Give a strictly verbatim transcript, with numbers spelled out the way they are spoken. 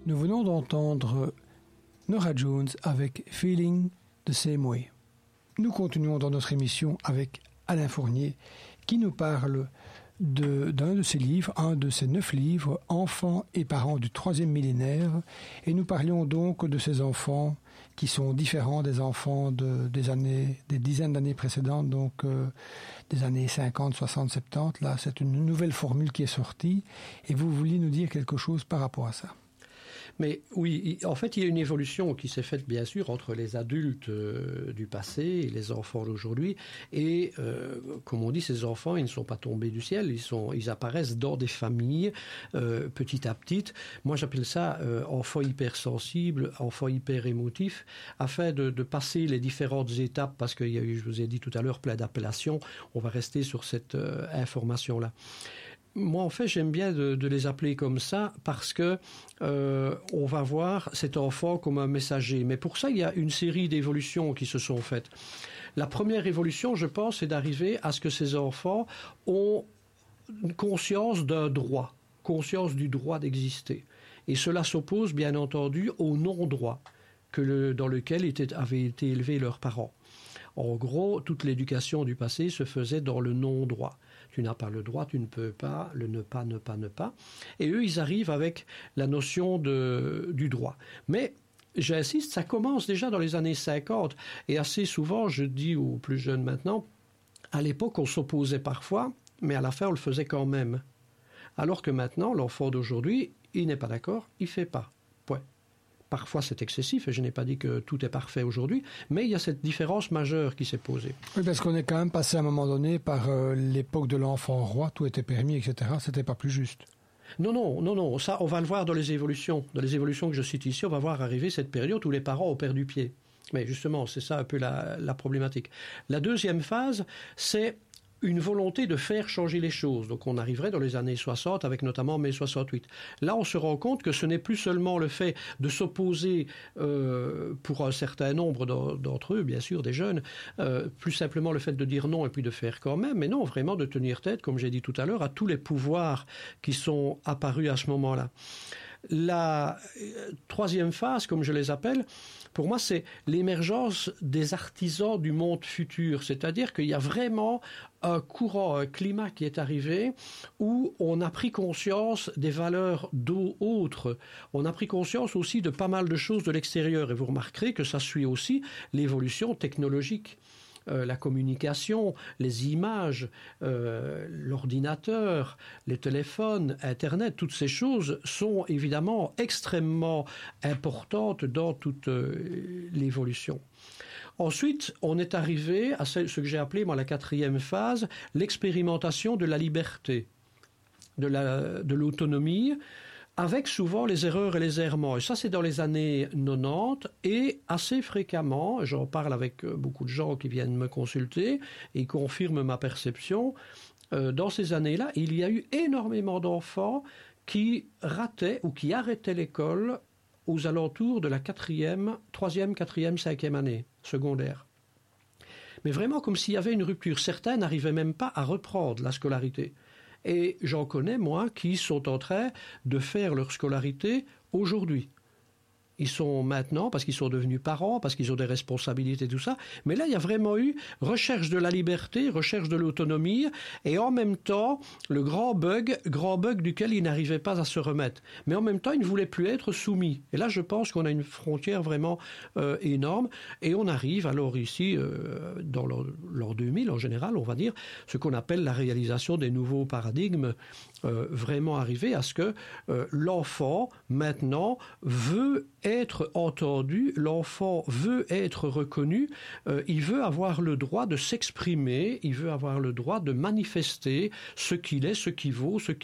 Nous venons d'entendre Norah Jones avec Feeling the Same Way. Nous continuons dans notre émission avec Alain Fournier qui nous parle de, d'un de ses livres, un de ses neuf livres, Enfants et parents du troisième millénaire. Et nous parlions donc de ces enfants qui sont différents des enfants de, des années, des dizaines d'années précédentes, donc euh, des années cinquante, soixante, soixante-dix. Là, c'est une nouvelle formule qui est sortie. Et vous vouliez nous dire quelque chose par rapport à ça? Mais oui, en fait, il y a une évolution qui s'est faite, bien sûr, entre les adultes euh, du passé et les enfants d'aujourd'hui. Et, euh, comme on dit, ces enfants, ils ne sont pas tombés du ciel. Ils, sont, ils apparaissent dans des familles, euh, petit à petit. Moi, j'appelle ça euh, enfants hypersensibles, enfants hyper émotifs, afin de, de passer les différentes étapes, parce qu'il y a eu, je vous ai dit tout à l'heure, plein d'appellations. On va rester sur cette euh, information-là. Moi, en fait, j'aime bien de, de les appeler comme ça parce que euh, on va voir cet enfant comme un messager. Mais pour ça, il y a une série d'évolutions qui se sont faites. La première évolution, je pense, c'est d'arriver à ce que ces enfants ont conscience d'un droit, conscience du droit d'exister. Et cela s'oppose, bien entendu, au non-droit que le, dans lequel étaient, avaient été élevés leurs parents. En gros, toute l'éducation du passé se faisait dans le non-droit. Tu n'as pas le droit, tu ne peux pas, le ne pas, ne pas, ne pas. Et eux, ils arrivent avec la notion de, du droit. Mais, j'insiste, ça commence déjà dans les années cinquante. Et assez souvent, je dis aux plus jeunes maintenant, à l'époque, on s'opposait parfois, mais à la fin, on le faisait quand même. Alors que maintenant, l'enfant d'aujourd'hui, il n'est pas d'accord, il ne fait pas. Point. Parfois, c'est excessif, et je n'ai pas dit que tout est parfait aujourd'hui, mais il y a cette différence majeure qui s'est posée. Oui, parce qu'on est quand même passé à un moment donné par euh, l'époque de l'enfant roi, tout était permis, et cetera. C'était pas plus juste. Non, non, non, non. Ça, on va le voir dans les évolutions. Dans les évolutions que je cite ici, on va voir arriver cette période où les parents ont perdu pied. Mais justement, c'est ça un peu la, la problématique. La deuxième phase, c'est une volonté de faire changer les choses. Donc on arriverait dans les années soixante avec notamment mai soixante-huit. Là, on se rend compte que ce n'est plus seulement le fait de s'opposer euh, pour un certain nombre d'entre eux, bien sûr, des jeunes, euh, plus simplement le fait de dire non et puis de faire quand même, mais non, vraiment de tenir tête, comme j'ai dit tout à l'heure, à tous les pouvoirs qui sont apparus à ce moment-là. La troisième phase, comme je les appelle, pour moi, c'est l'émergence des artisans du monde futur. C'est-à-dire qu'il y a vraiment un courant, un climat qui est arrivé où on a pris conscience des valeurs d'autres. On a pris conscience aussi de pas mal de choses de l'extérieur. Et vous remarquerez que ça suit aussi l'évolution technologique. Euh, la communication, les images, euh, l'ordinateur, les téléphones, Internet, toutes ces choses sont évidemment extrêmement importantes dans toute euh, l'évolution. Ensuite, on est arrivé à ce que j'ai appelé, moi, la quatrième phase, l'expérimentation de la liberté, de la, de l'autonomie, avec souvent les erreurs et les errements. Et ça, c'est dans les années quatre-vingt-dix et assez fréquemment, j'en parle avec beaucoup de gens qui viennent me consulter et confirment ma perception, euh, dans ces années-là, il y a eu énormément d'enfants qui rataient ou qui arrêtaient l'école aux alentours de la quatrième, troisième, quatrième, cinquième année secondaire. Mais vraiment comme s'il y avait une rupture. Certains n'arrivaient même pas à reprendre la scolarité. Et j'en connais, moi, qui sont en train de faire leur scolarité aujourd'hui. Ils sont maintenant, parce qu'ils sont devenus parents, parce qu'ils ont des responsabilités, tout ça. Mais là, il y a vraiment eu recherche de la liberté, recherche de l'autonomie, et en même temps, le grand bug, grand bug duquel ils n'arrivaient pas à se remettre. Mais en même temps, ils ne voulaient plus être soumis. Et là, je pense qu'on a une frontière vraiment euh, énorme. Et on arrive alors ici, euh, dans l'an deux mille en général, on va dire, ce qu'on appelle la réalisation des nouveaux paradigmes, euh, vraiment arriver à ce que euh, l'enfant, maintenant, veut être entendu, l'enfant veut être reconnu, euh, il veut avoir le droit de s'exprimer, il veut avoir le droit de manifester ce qu'il est, ce qu'il vaut, ce